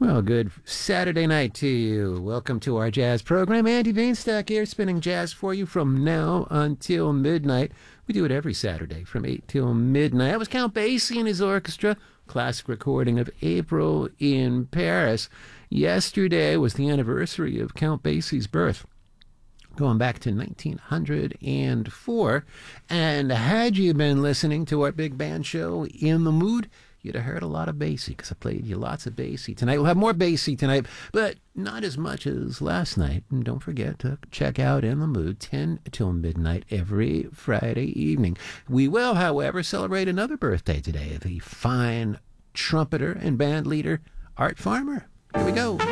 Well, good Saturday night to you. Welcome to our jazz program. Andy Vainstack here, spinning jazz for you from now until midnight. We do it every Saturday from 8 till midnight. That was Count Basie and his orchestra, classic recording of April in Paris. Yesterday was the anniversary of Count Basie's birth, going back to 1904. And had you been listening to our big band show, In the Mood, you'd have heard a lot of Basie, because I played you lots of Basie tonight. We'll have more Basie tonight, but not as much as last night. And don't forget to check out In the Mood, 10 till midnight every Friday evening. We will, however, celebrate another birthday today, the fine trumpeter and band leader, Art Farmer. Here we go.